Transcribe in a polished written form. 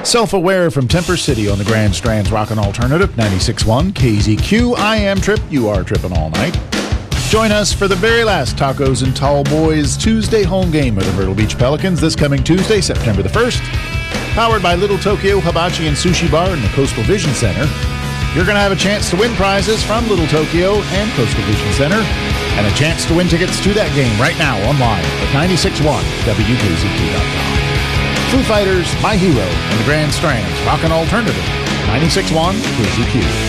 Self-Aware from Temper City on the Grand Strand's Rockin' Alternative, 96.1 KZQ. I am Trip. You are tripping all night. Join us for the very last Tacos and Tall Boys Tuesday home game of the Myrtle Beach Pelicans this coming Tuesday, September the 1st. Powered by Little Tokyo Hibachi and Sushi Bar in the Coastal Vision Center. You're going to have a chance to win prizes from Little Tokyo and Coastal Vision Center and a chance to win tickets to that game right now online at 961WKZQ.com. Foo Fighters, My Hero, and the Grand Strand's Rockin' Alternative, 96.1 KZQ.